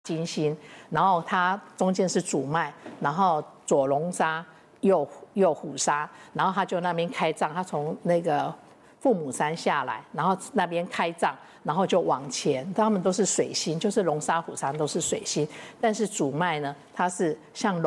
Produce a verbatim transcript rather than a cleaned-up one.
金星，然后它中间是主脉，然后左龙沙，右右虎沙，然后他就那边开仗，他从那个父母山下来，然后那边开仗，然后就往前，他们都是水星，就是龙沙虎沙都是水星，但是主脉呢，它是像龙。